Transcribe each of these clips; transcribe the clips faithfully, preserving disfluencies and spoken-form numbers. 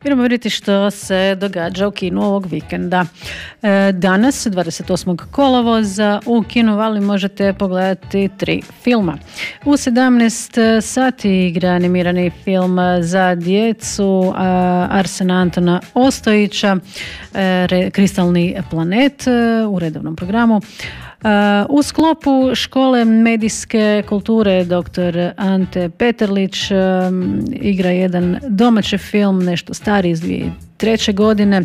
Idemo vidjeti što se događa u kinu ovog vikenda. Danas, dvadeset osmog kolovoza, u Kinu Vali možete pogledati tri filma. U sedamnaest sati igra animirani film za djecu Arsena Antona Ostojića, Kristalni planet, u redovnom programu. U sklopu škole medijske kulture doktor Ante Petrlić igra jedan domaći film, nešto stariji iz dvije tisuće treće. godine.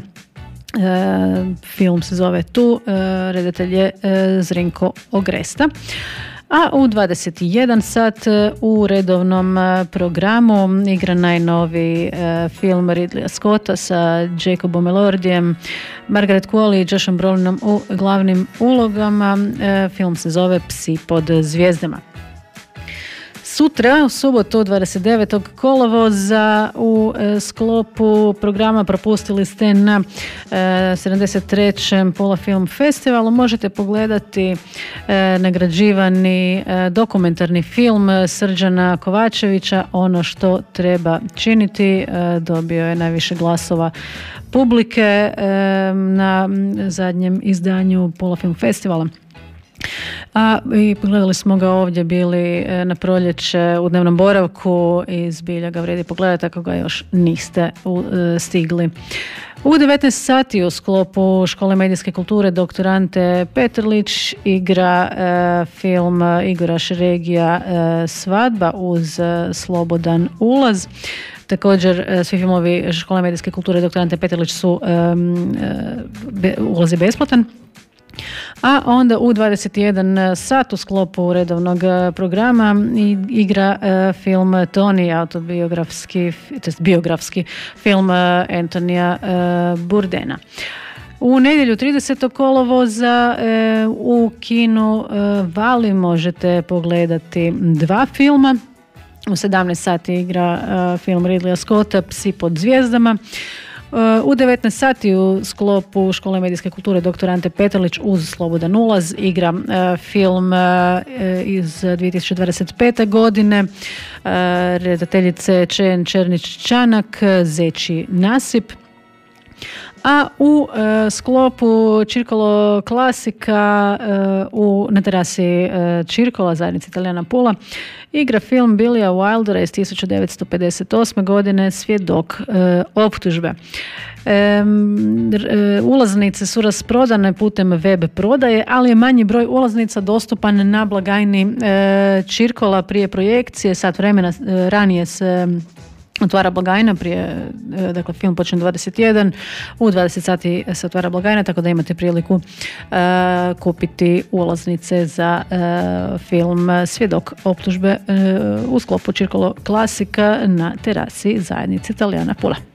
Film se zove Tu, redatelj je Zrinko Ogresta. A u dvadeset jedan sat u redovnom programu igra najnoviji film Ridleya Scotta sa Jacobom Elordijem, Margaret Qualley i Joshom Brolinom u glavnim ulogama. Film se zove Psi pod zvijezdama. Sutra, u subotu dvadeset devetog kolovoza, u sklopu programa Propustili ste na sedamdeset trećem Pola Film Festivalu možete pogledati nagrađivani dokumentarni film Srđana Kovačevića Ono što treba činiti. Dobio je najviše glasova publike na zadnjem izdanju Pola Film Festivala. A i pogledali smo ga ovdje, bili na proljeće u dnevnom boravku i zbilja ga vrijedi pogledati ako ga još niste u, e, stigli. U devetnaest sati u sklopu škole medijske kulture doktor Ante Petrlić igra e, film Igora Šeregija e, Svadba uz e, slobodan ulaz. Također svi filmovi škole medijske kulture doktor Ante Petrlić su e, e, be, ulaz je besplatan. A onda u dvadeset jedan sat u sklopu redovnog programa igra uh, film Tony, autobiografski, to jest biografski film uh, Antonija uh, Bourdena. U nedjelju tridesetog kolovoza uh, u Kinu uh, Vali možete pogledati dva filma. U sedamnaest sati igra uh, film Ridleya Scotta Psi pod zvijezdama. U devetnaest sati u sklopu škole medijske kulture doktor Ante Petrlić uz slobodan ulaz igra uh, film uh, iz dvije tisuće dvadeset pete. godine uh, redateljice Čen Černić-Čanak, Zeči nasip. A u uh, sklopu Circolo klasika uh, u, na terasi uh, Circola, zajednice Italijana Pula, igra film Billya Wildera iz tisuće devetsto pedeset osme. godine Svjedok uh, optužbe. Um, uh, ulaznice su rasprodane putem web prodaje, ali je manji broj ulaznica dostupan na blagajni uh, Circola prije projekcije. Sat vremena uh, ranije se otvara blagajna, prije, dakle film počne dvadeset jedan, u dvadeset sati se otvara blagajna, tako da imate priliku uh, kupiti ulaznice za uh, film Svjedok optužbe uh, u sklopu Circolo klasika na terasi zajednice Italijana Pula.